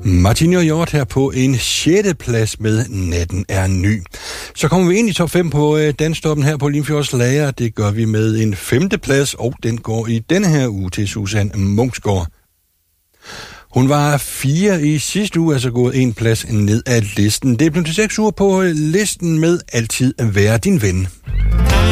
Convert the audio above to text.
Martin og Hjort her på en 6. plads med Natten er ny. Så kommer vi ind i top 5 på Danstoppen her på Limfjords Lager. Det gør vi med en 5. plads, og den går i denne her uge til Susan Munksgaard. Hun var 4 i sidste uge, altså gået en plads ned ad listen. Det er blevet til 6 uger på listen med Altid være din ven.